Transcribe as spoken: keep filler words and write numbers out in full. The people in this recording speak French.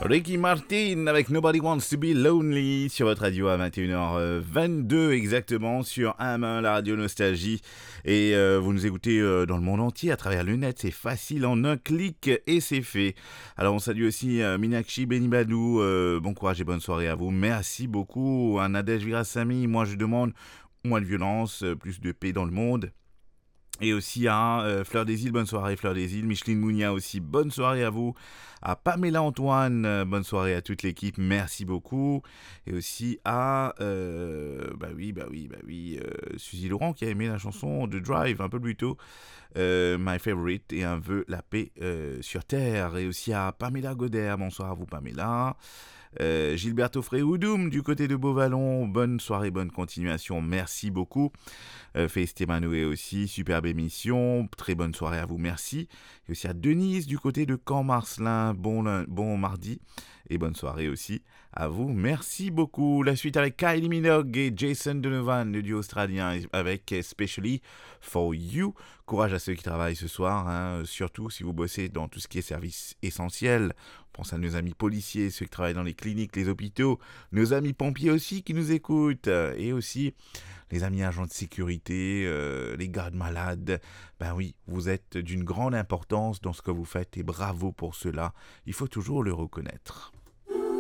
Ricky Martin avec Nobody Wants to Be Lonely sur votre radio à vingt et une heures vingt-deux exactement sur M un, la radio Nostalgie. Et euh, vous nous écoutez euh, dans le monde entier à travers le net, c'est facile en un clic et c'est fait. Alors on salue aussi euh, Minakshi Benibadou, euh, bon courage et bonne soirée à vous. Merci beaucoup à Nadège Virasamy, moi je demande moins de violence, euh, plus de paix dans le monde. Et aussi à euh, Fleur des Îles, bonne soirée Fleur des Îles. Micheline Mounia aussi, bonne soirée à vous. À Pamela Antoine, euh, bonne soirée à toute l'équipe, merci beaucoup. Et aussi à, euh, bah oui, bah oui, bah oui, euh, Suzy Laurent qui a aimé la chanson de Drive un peu plus tôt. Euh, My Favorite et un vœu la paix euh, sur terre. Et aussi à Pamela Goder, bonsoir à vous Pamela. Euh, Gilberto Frehoudoum du côté de Beauvallon, bonne soirée, bonne continuation, merci beaucoup. Euh, Feiste Manoé aussi, superbe émission, très bonne soirée à vous, merci. Et aussi à Denise du côté de Camp-Marcelin, bon, bon mardi et bonne soirée aussi à vous, merci beaucoup. La suite avec Kylie Minogue et Jason Donovan, le duo australien, avec Especially For You. Courage à ceux qui travaillent ce soir, hein, surtout si vous bossez dans tout ce qui est service essentiel. On pense à nos amis policiers, ceux qui travaillent dans les cliniques, les hôpitaux, nos amis pompiers aussi qui nous écoutent, et aussi les amis agents de sécurité, euh, les gardes malades. Ben oui, vous êtes d'une grande importance dans ce que vous faites et bravo pour cela. Il faut toujours le reconnaître.